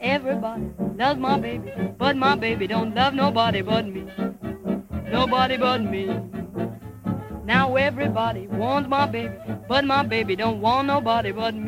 Everybody loves my baby, but my baby don't love nobody but me. Nobody but me. Now everybody wants my baby, but my baby don't want nobody but me.